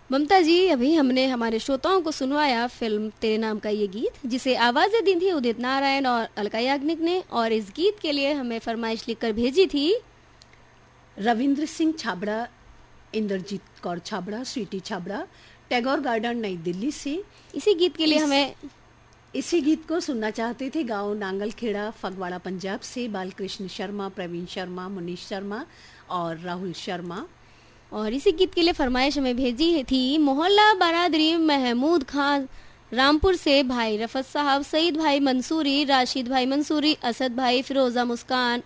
ममता जी, अभी हमने हमारे श्रोताओं को सुनवाया फिल्म तेरे नाम का ये गीत, जिसे आवाजें दी थी उदित नारायण और अलका याग्निक ने। और इस गीत के लिए हमें फरमाइश लिखकर भेजी थी रविंद्र सिंह छाबड़ा, इंद्रजीत कौर छाबड़ा, स्वीटी छाबड़ा, टैगोर गार्डन नई दिल्ली से। इसी गीत के लिए इसी गीत को सुनना चाहते थे गांव नांगलखेड़ा, फगवाड़ा, पंजाब से बालकृष्ण शर्मा, प्रवीण शर्मा, मुनीश शर्मा और राहुल शर्मा। और इसी गीत के लिए फरमाइश हमें भेजी थी मोहल्ला बरादरी महमूद खान रामपुर से भाई रफत साहब, सईद भाई मंसूरी, राशिद भाई मंसूरी, असद भाई, फिरोजा मुस्कान,